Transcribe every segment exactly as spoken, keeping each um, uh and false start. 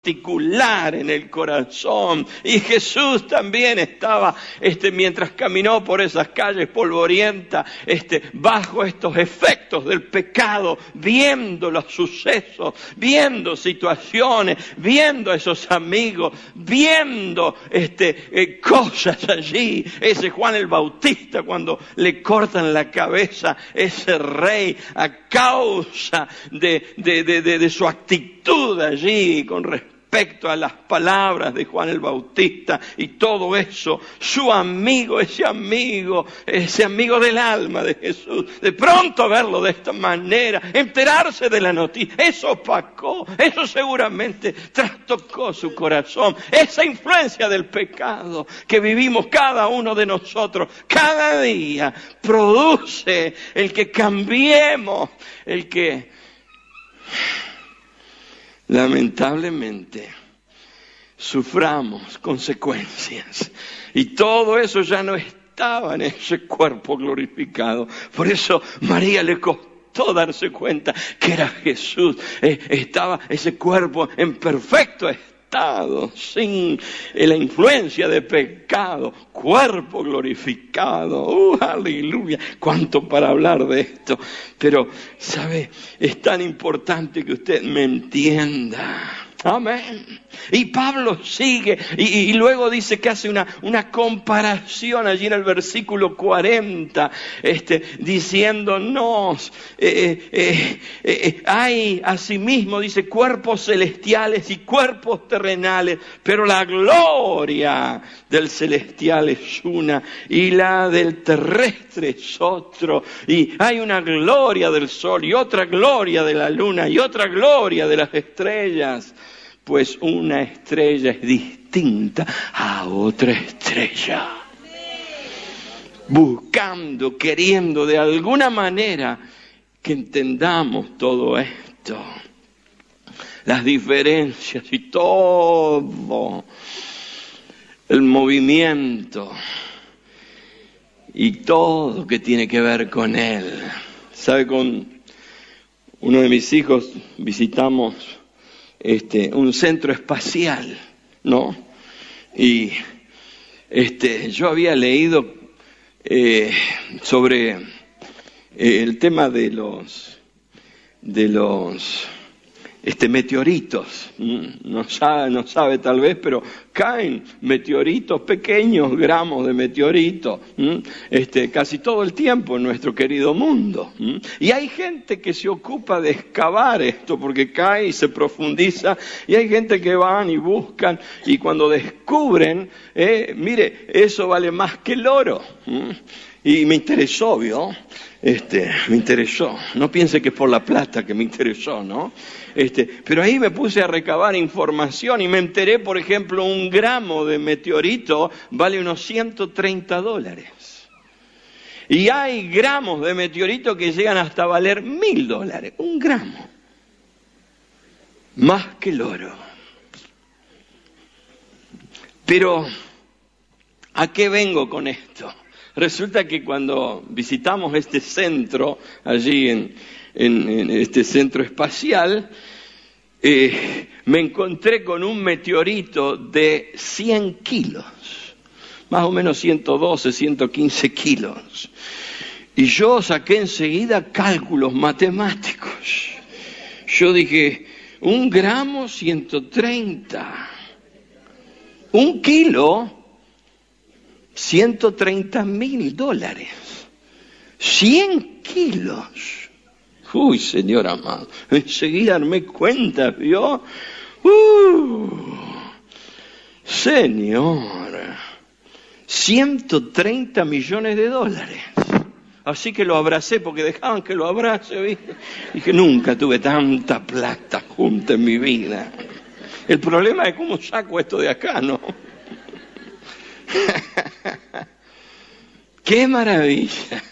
particular en el corazón. Y Jesús también estaba, este, mientras caminó por esas calles polvorientas, este, bajo estos efectos del pecado, viendo los sucesos, viendo situaciones, viendo a esos amigos, viendo este, eh, cosas allí. Ese Juan el Bautista, cuando le cortan la cabeza, ese rey, a causa de, de, de, de, de su actitud allí con respecto respecto a las palabras de Juan el Bautista y todo eso, su amigo, ese amigo, ese amigo del alma de Jesús, de pronto verlo de esta manera, enterarse de la noticia, eso opacó, eso seguramente trastocó su corazón. Esa influencia del pecado que vivimos cada uno de nosotros cada día produce el que cambiemos, el que lamentablemente suframos consecuencias. Y todo eso ya no estaba en ese cuerpo glorificado. Por eso María le costó darse cuenta que era Jesús. Eh, estaba ese cuerpo en perfecto estado, sin eh, la influencia de pecado, cuerpo glorificado. ¡Uh, aleluya! Cuánto para hablar de esto. Pero, ¿sabe? Es tan importante que usted me entienda. Amén. Y Pablo sigue y, y luego dice que hace una, una comparación allí en el versículo cuarenta, este, diciéndonos, eh, eh, eh, hay asimismo, dice, cuerpos celestiales y cuerpos terrenales, pero la gloria del celestial es una y la del terrestre es otro. Y hay una gloria del sol y otra gloria de la luna y otra gloria de las estrellas. Pues una estrella es distinta a otra estrella. Buscando, queriendo de alguna manera que entendamos todo esto. Las diferencias y todo el movimiento y todo que tiene que ver con él. ¿Sabe? Con uno de mis hijos visitamos Este, un centro espacial, ¿no? Y este, yo había leído eh, sobre eh, el tema de los de los este, meteoritos. No sabe, no sabe tal vez, pero caen meteoritos, pequeños gramos de meteoritos, este, casi todo el tiempo en nuestro querido mundo. Y hay gente que se ocupa de excavar esto porque cae y se profundiza, y hay gente que van y buscan, y cuando descubren, eh, mire, eso vale más que el oro. Y me interesó, ¿vio? Este, me interesó. No piense que es por la plata que me interesó, ¿no? Este, pero ahí me puse a recabar información y me enteré, por ejemplo, un gramo de meteorito vale unos ciento treinta dólares. Y hay gramos de meteorito que llegan hasta valer mil dólares. Un gramo. Más que el oro. Pero, ¿a qué vengo con esto? Resulta que cuando visitamos este centro, allí en, en, en este centro espacial, eh, me encontré con un meteorito de cien kilos, más o menos ciento doce, ciento quince kilos. Y yo saqué enseguida cálculos matemáticos. Yo dije, un gramo, ciento treinta. Un kilo, ciento treinta mil dólares. cien kilos. Uy, Señor amado. Enseguida me cuenta, ¿vio? Uh, Señor. ciento treinta millones de dólares. Así que lo abracé porque dejaban que lo abrace, ¿viste? Y que nunca tuve tanta plata junta en mi vida. El problema es cómo saco esto de acá, ¿no? ¡Qué maravilla!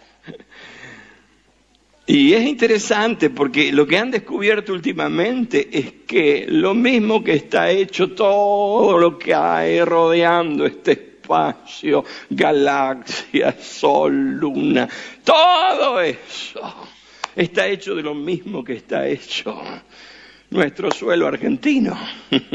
Y es interesante porque lo que han descubierto últimamente es que lo mismo que está hecho todo lo que hay rodeando este espacio, galaxias, sol, luna, todo eso está hecho de lo mismo que está hecho nuestro suelo argentino.